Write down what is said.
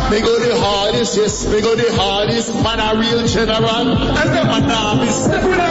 Me go the hardest, yes, me go the hardest. Man a real general, and them a novice.